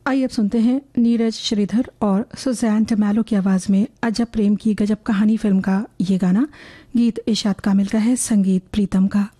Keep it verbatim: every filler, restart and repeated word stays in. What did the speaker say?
आइए अब सुनते हैं नीरज श्रीधर और सुजैन टमैलो की आवाज़ में अजब प्रेम की गजब कहानी फिल्म का ये गाना। गीत इशाद कामिल का है, संगीत प्रीतम का।